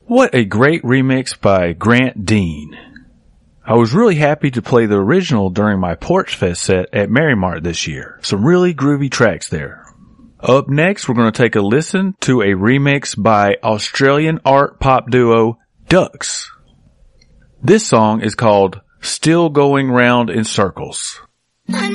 What a great remix by Grant Dean. I was really happy to play the original during my Porch Fest set at Merrimart this year. Some really groovy tracks there. Up next, we're going to take a listen to a remix by Australian art pop duo Ducks. This song is called Still Going Round in Circles. I